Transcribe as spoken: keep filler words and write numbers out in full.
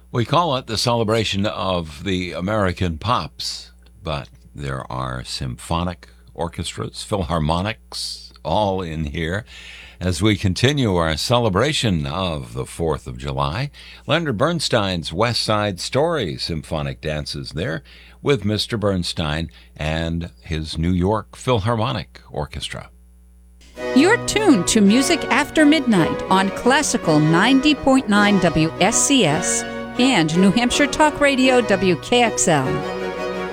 We call it the celebration of the American pops, but there are symphonic orchestras, philharmonics, all in here as we continue our celebration of the fourth of July. Leonard Bernstein's West Side Story symphonic dances there with Mister Bernstein and his New York Philharmonic Orchestra. You're tuned to Music After Midnight on Classical ninety point nine W S C S and New Hampshire Talk Radio W K X L.